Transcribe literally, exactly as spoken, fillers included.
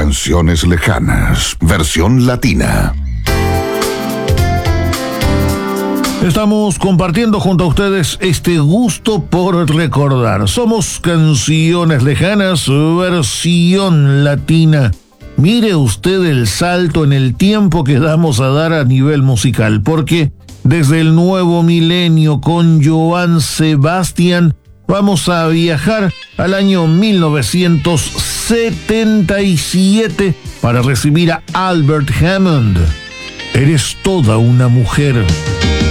Canciones lejanas, versión latina. Estamos compartiendo junto a ustedes este gusto por recordar. Somos Canciones Lejanas, versión latina. Mire usted el salto en el tiempo que damos a dar a nivel musical, porque desde el nuevo milenio con Johann Sebastian vamos a viajar al año mil novecientos setenta y siete para recibir a Albert Hammond. Eres toda una mujer.